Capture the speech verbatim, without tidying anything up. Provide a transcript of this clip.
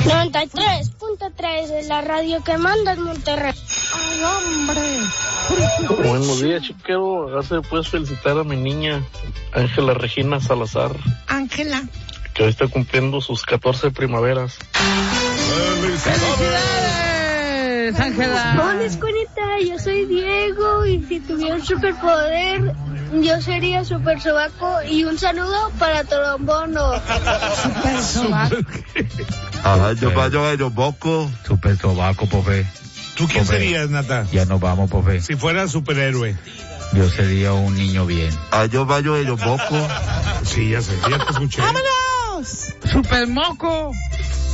noventa y tres punto tres es la radio que manda en Monterrey. ¡Ay, hombre! Buenos días, chiquero. Gracias, puedes felicitar a mi niña, Ángela Regina Salazar. Ángela. Que hoy está cumpliendo sus catorce primaveras. ¡Felicidades, Ángela! Hola, escuelita, yo soy Diego y si tuviera un superpoder, yo sería super sobaco y un saludo para Trombono. Super sobaco. Ajá, yo vayo, yo boco. Super sobaco, pofe. ¿Tú quién Pofe. serías, Nata? Ya nos vamos, pofe. Si fueras superhéroe. Yo sería un niño bien. Ah, yo vayo, yo boco. Sí, ya sé, ya te escuché. ¡Vámonos! Super moco.